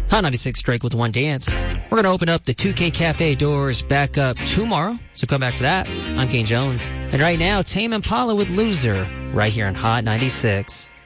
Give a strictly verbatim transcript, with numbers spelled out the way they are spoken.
Hot ninety-six Drake with One Dance. We're going to open up the two K Cafe doors back up tomorrow, so come back for that. I'm Kane Jones. And right now, Tame Impala with Loser, right here on Hot ninety-six.